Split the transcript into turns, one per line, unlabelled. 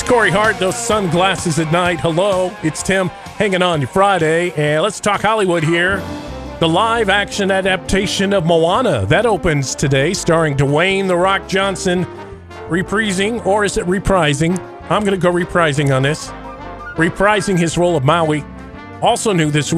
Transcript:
Corey Hart, those sunglasses at night. Hello, it's Tim hanging on your Friday. And let's talk Hollywood here. The live action adaptation of Moana, that opens today, starring Dwayne "The Rock" Johnson, reprising, or is it reprising? I'm going to go reprising on this. Reprising his role of Maui. Also new this week.